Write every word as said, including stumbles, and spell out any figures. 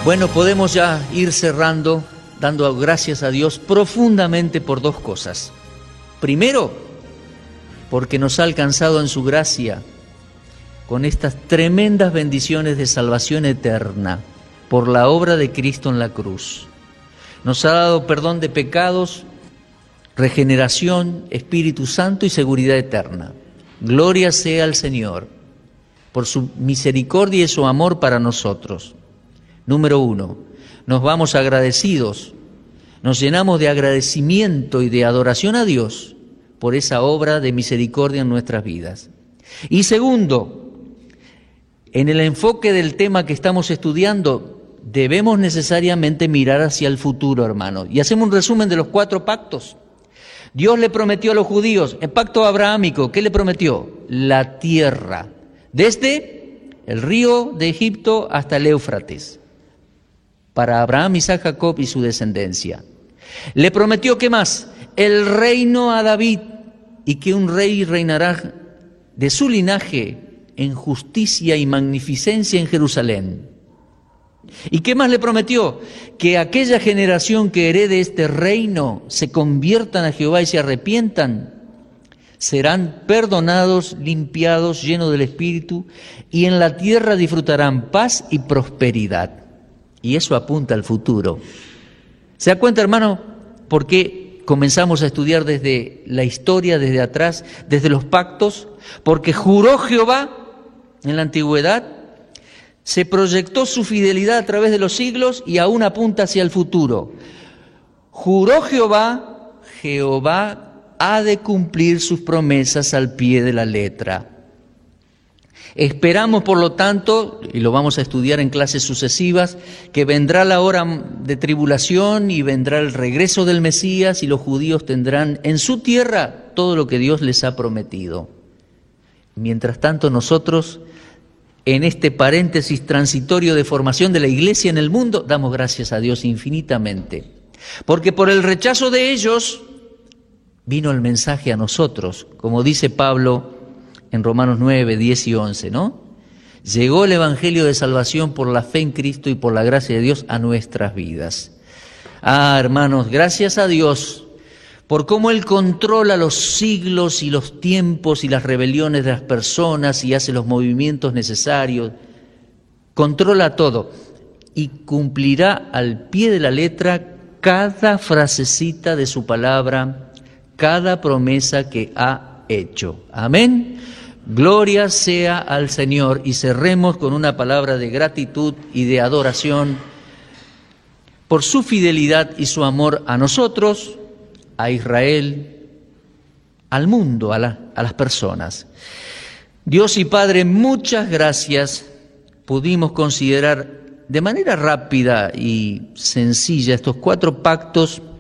Bueno, podemos ya ir cerrando, dando gracias a Dios profundamente por dos cosas. Primero, porque nos ha alcanzado en su gracia con estas tremendas bendiciones de salvación eterna por la obra de Cristo en la cruz. Nos ha dado perdón de pecados, regeneración, Espíritu Santo y seguridad eterna. Gloria sea al Señor por su misericordia y su amor para nosotros. Número uno, nos vamos agradecidos, nos llenamos de agradecimiento y de adoración a Dios por esa obra de misericordia en nuestras vidas. Y segundo, en el enfoque del tema que estamos estudiando, debemos necesariamente mirar hacia el futuro, hermanos. Y hacemos un resumen de los cuatro pactos. Dios le prometió a los judíos, el pacto abrahámico, ¿qué le prometió? La tierra, desde el río de Egipto hasta el Éufrates, para Abraham, Isaac, Jacob y su descendencia. Le prometió, ¿qué más? El reino a David, y que un rey reinará de su linaje en justicia y magnificencia en Jerusalén. ¿Y qué más le prometió? Que aquella generación que herede este reino se conviertan a Jehová y se arrepientan, serán perdonados, limpiados, llenos del Espíritu, y en la tierra disfrutarán paz y prosperidad. Y eso apunta al futuro. ¿Se da cuenta, hermano, por qué comenzamos a estudiar desde la historia, desde atrás, desde los pactos? Porque juró Jehová en la antigüedad, se proyectó su fidelidad a través de los siglos y aún apunta hacia el futuro. Juró Jehová, Jehová ha de cumplir sus promesas al pie de la letra. Esperamos, por lo tanto, y lo vamos a estudiar en clases sucesivas, que vendrá la hora de tribulación y vendrá el regreso del Mesías y los judíos tendrán en su tierra todo lo que Dios les ha prometido. Mientras tanto, nosotros, en este paréntesis transitorio de formación de la iglesia en el mundo, damos gracias a Dios infinitamente. Porque por el rechazo de ellos vino el mensaje a nosotros, como dice Pablo en Romanos nueve, diez y once, ¿no? Llegó el evangelio de salvación por la fe en Cristo y por la gracia de Dios a nuestras vidas. Ah, hermanos, gracias a Dios por cómo Él controla los siglos y los tiempos y las rebeliones de las personas y hace los movimientos necesarios. Controla todo y cumplirá al pie de la letra cada frasecita de su palabra, cada promesa que ha hecho. Amén. Gloria sea al Señor, y cerremos con una palabra de gratitud y de adoración por su fidelidad y su amor a nosotros, a Israel, al mundo, a, la, a las personas. Dios y Padre, muchas gracias. Pudimos considerar de manera rápida y sencilla estos cuatro pactos